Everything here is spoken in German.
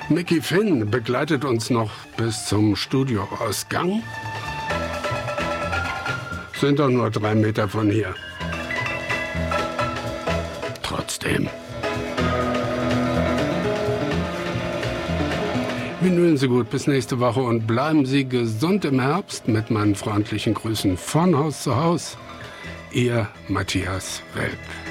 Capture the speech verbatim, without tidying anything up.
Micky Finn begleitet uns noch bis zum Studioausgang. Sind doch nur drei Meter von hier. Trotzdem. Vinülen Sie gut bis nächste Woche und bleiben Sie gesund im Herbst mit meinen freundlichen Grüßen von Haus zu Haus. Ihr Matthias Welp.